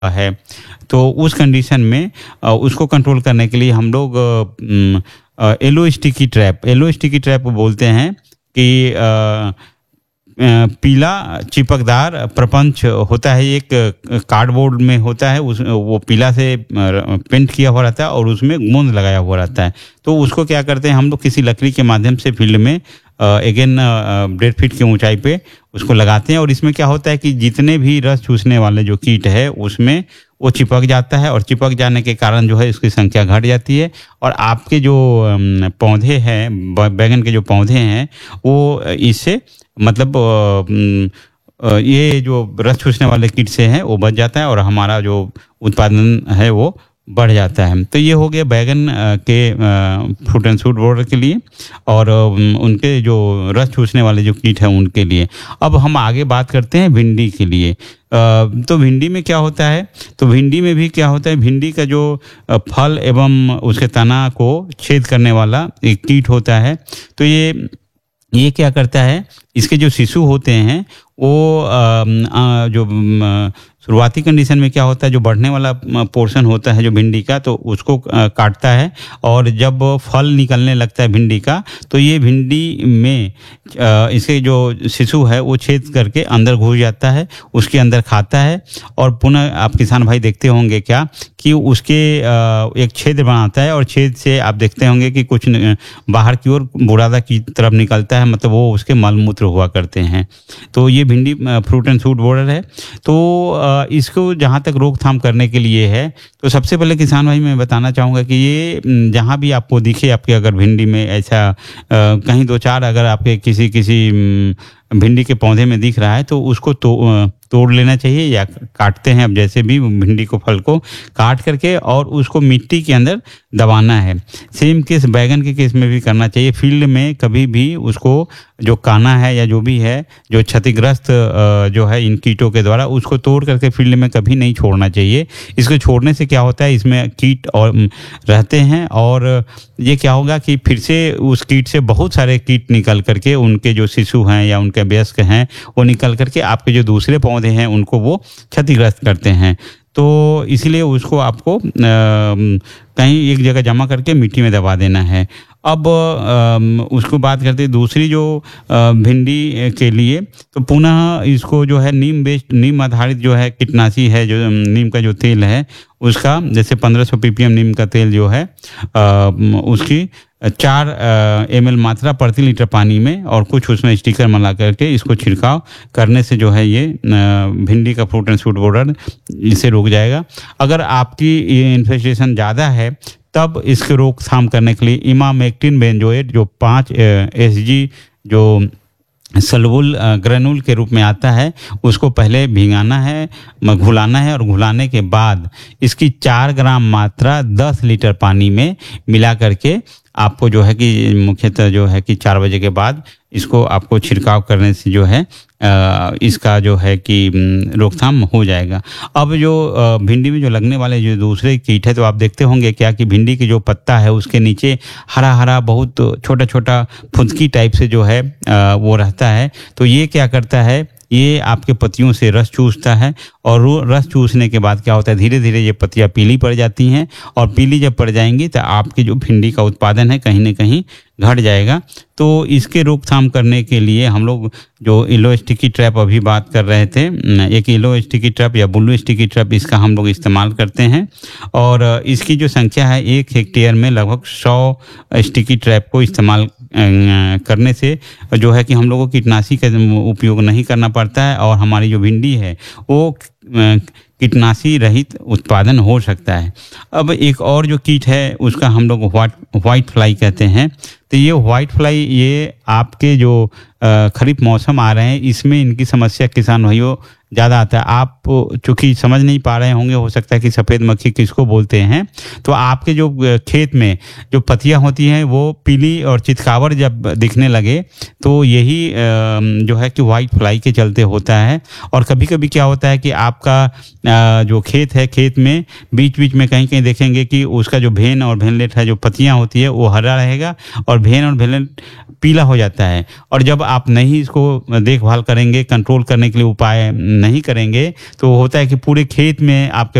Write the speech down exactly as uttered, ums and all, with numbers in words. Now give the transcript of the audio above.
है। तो उस कंडीशन में अ, उसको कंट्रोल करने के लिए हम लोग अ, अ, yellow sticky trap yellow sticky trap बोलते हैं कि अ, अ, पीला चिपकदार प्रपंच होता है, एक कार्डबोर्ड में होता है, उस वो पीला से पेंट किया हुआ रहता है और उसमें गोंद लगाया हुआ रहता है। तो उसको क्या करते हैं हम लोग किसी लकड़ी के माध्यम से फील्ड में अगेन डेढ़ फीट की ऊंचाई पे उसको लगाते हैं और इसमें क्या होता है कि जितने भी रस चूसने वाले जो कीट है उसमें वो चिपक जाता है और चिपक जाने के कारण जो है इसकी संख्या घट जाती है और आपके जो अम, पौधे हैं, ब- बैगन के जो पौधे हैं वो इससे मतलब अ, अम, अ, ये जो रस चूसने वाले कीट से हैं वो बच जाता है और हमारा जो उत्पादन है वो बढ़ जाता है। तो ये हो गया बैगन अ, के फ्रूट एंड फ्रूट बॉर्डर के लिए और अम, उनके जो रस चूसने वाले जो कीट हैं उनके लिए। अब हम आगे बात करते हैं भिंडी के लिए। अ, तो भिंडी में क्या होता है, तो भिंडी में भी क्या होता है, भिंडी का जो अ, फल एवं उसके तना को छेद करने वाला एक कीट होता है। तो ये ये क्या करता है, इसके जो शिशु होते हैं वो अम, अ, जो अम, शुरुआती कंडीशन में क्या होता है, जो बढ़ने वाला पोर्शन होता है जो भिंडी का, तो उसको अ, काटता है और जब फल निकलने लगता है भिंडी का तो ये भिंडी में अ, इसके जो शिशु है वो छेद करके अंदर घुस जाता है, उसके अंदर खाता है और पुनः आप किसान भाई देखते होंगे क्या कि उसके अ, एक छेद बनाता है और छेद से आप देखते होंगे कि कुछ न, बाहर की ओर बुरादा की तरफ निकलता है, मतलब वो उसके मल मूत्र हुआ करते हैं। तो ये भिंडी फ्रूट एंड फ्रूट बॉर्डर है। तो अ, इसको जहाँ तक रोकथाम करने के लिए है, तो सबसे पहले किसान भाई मैं बताना चाहूँगा कि ये न, जहाँ भी आपको दिखे, आपके अगर भिंडी में ऐसा अ, कहीं दो चार अगर आपके किसी किसी म, भिंडी के पौधे में दिख रहा है तो उसको तो अ, तोड़ लेना चाहिए या काटते हैं अब जैसे भी भिंडी को, फल को काट करके और उसको मिट्टी के अंदर दबाना है। सेम केस बैगन के केस में भी करना चाहिए। फील्ड में कभी भी उसको जो काना है या जो भी है जो क्षतिग्रस्त अ, जो है इन कीटों के द्वारा, उसको तोड़ करके फील्ड में कभी नहीं छोड़ना चाहिए। इसको छोड़ने से क्या होता है, इसमें कीट और म, रहते हैं और ये क्या होगा कि फिर से उस कीट से बहुत सारे कीट निकल करके उनके जो शिशु हैं या उनके वयस्क हैं वो निकल करके आपके जो दूसरे पौधे हैं उनको वो क्षतिग्रस्त करते हैं। तो इसीलिए उसको आपको अ, कहीं एक जगह जमा करके मिट्टी में दबा देना है। अब अम, उसको बात करते हैं दूसरी जो अ, भिंडी के लिए, तो पुनः इसको जो है नीम बेस्ड नीम आधारित जो है कीटनाशी है, जो अम, नीम का जो तेल है उसका, जैसे पंद्रह सौ पीपीएम नीम का तेल जो है अ, उसकी चार एम एल मात्रा प्रति लीटर पानी में और कुछ उसमें स्टिकर मिला करके इसको छिड़काव करने से जो है ये अ, भिंडी का फ्रूट एंड फ्रूट बॉर्डर इसे रोक जाएगा। अगर आपकी ये इन्फेस्टेशन ज़्यादा है तब इसके रोकथाम करने के लिए इमामेक्टिन बेंजोएट जो पाँच एस जी जो सल्बुल ग्रेनुल के रूप में आता है, उसको पहले भिगाना है, घुलाना है और घुलाने के बाद इसकी चार ग्राम मात्रा दस लीटर पानी में मिला करके आपको जो है कि मुख्यतः जो है कि चार बजे के बाद इसको आपको छिड़काव करने से जो है अ, इसका जो है कि म, रोकथाम हो जाएगा। अब जो अ, भिंडी में जो लगने वाले जो दूसरे कीट है, तो आप देखते होंगे क्या कि भिंडी की जो पत्ता है उसके नीचे हरा हरा बहुत छोटा छोटा फुदकी टाइप से जो है अ, वो रहता है। तो ये क्या करता है, ये आपके पत्तियों से रस चूसता है और वो रस चूसने के बाद क्या होता है, धीरे धीरे ये पत्तियां पीली पड़ जाती हैं और पीली जब पड़ जाएंगी तो आपकी जो भिंडी का उत्पादन है कहीं ना कहीं घट जाएगा। तो इसके रोकथाम करने के लिए हम लोग जो येलो स्टिकी ट्रैप अभी बात कर रहे थे, एक येलो स्टिकी ट्रैप या ब्लू स्टिकी ट्रैप, इसका हम लोग इस्तेमाल करते हैं और इसकी जो संख्या है एक हेक्टेयर में लगभग सौ स्टिकी ट्रैप को इस्तेमाल करने से जो है कि हम लोगों को कीटनाशी का उपयोग नहीं करना पड़ता है और हमारी जो भिंडी है वो कीटनाशी रहित उत्पादन हो सकता है। अब एक और जो कीट है उसका हम लोग व्हाइट व्हाइट फ्लाई कहते हैं। तो ये व्हाइट फ्लाई ये आपके जो खरीफ मौसम आ रहे हैं इसमें इनकी समस्या किसान भाइयों ज़्यादा आता है। आप चूँकि समझ नहीं पा रहे होंगे, हो सकता है कि सफ़ेद मक्खी किसको बोलते हैं। तो आपके जो खेत में जो पत्तियां होती हैं वो पीली और चितकावर जब दिखने लगे तो यही जो है कि वाइट फ्लाई के चलते होता है। और कभी कभी क्या होता है कि आपका जो खेत है, खेत में बीच बीच में कहीं कहीं देखेंगे कि उसका जो भेन और भेनलेट है, जो पत्तियाँ होती है वो हरा रहेगा और भेन और भेनलेट पीला हो जाता है। और जब आप नहीं इसको देखभाल करेंगे, कंट्रोल करने के लिए उपाय नहीं करेंगे तो होता है कि पूरे खेत में आपके